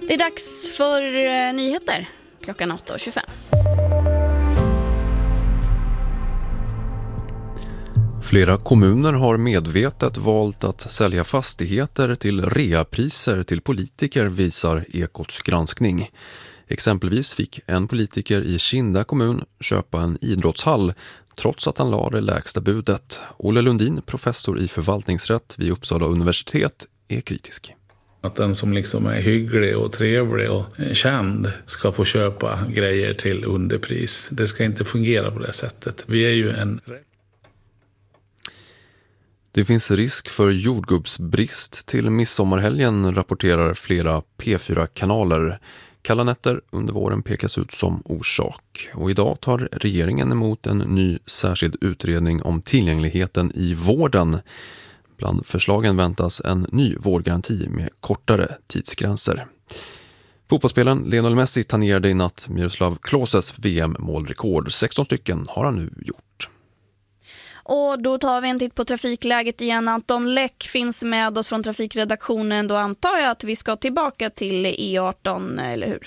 Det är dags för nyheter klockan 8:25. Flera kommuner har medvetet valt att sälja fastigheter till reapriser till politiker, visar Ekots granskning. Exempelvis fick en politiker i Kinda kommun köpa en idrottshall trots att han la det lägsta budet. Olle Lundin, professor i förvaltningsrätt vid Uppsala universitet, är kritisk. Att den som liksom är hygglig och trevlig och känd ska få köpa grejer till underpris. Det ska inte fungera på det sättet. Vi är ju en... Det finns risk för jordgubbsbrist till midsommarhelgen, rapporterar flera P4-kanaler. Kalla nätter under våren pekas ut som orsak. Och idag tar regeringen emot en ny särskild utredning om tillgängligheten i vården. Bland förslagen väntas en ny vårdgaranti med kortare tidsgränser. Fotbollsspelaren Lionel Messi tangerade i natt Miroslav Kloses VM-målrekord. 16 stycken har han nu gjort. Och då tar vi en titt på trafikläget igen. Anton Läck finns med oss från trafikredaktionen. Då antar jag att vi ska tillbaka till E18, eller hur?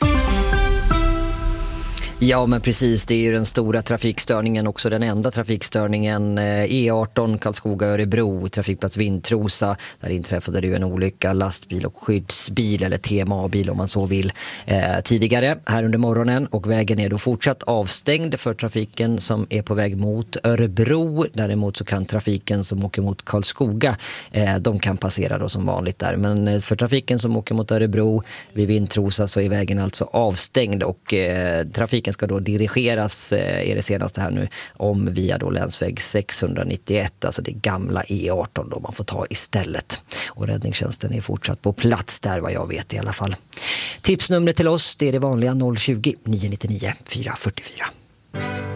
Ja, men precis, det är ju den stora trafikstörningen, också den enda trafikstörningen. E18 Karlskoga-Örebro, trafikplats Vintrosa. Där inträffade det ju en olycka, lastbil och skyddsbil, eller TMA-bil om man så vill, tidigare här under morgonen. Och vägen är då fortsatt avstängd för trafiken som är på väg mot Örebro. Däremot så kan trafiken som åker mot Karlskoga, de kan passera då som vanligt där. Men för trafiken som åker mot Örebro vid Vintrosa så är vägen alltså avstängd, och trafiken ska då dirigeras, är det senaste här nu, om via då länsväg 691, alltså det gamla E18 då man får ta istället. Och räddningstjänsten är fortsatt på plats där, vad jag vet i alla fall. Tipsnumret till oss, det är det vanliga 020 999 444.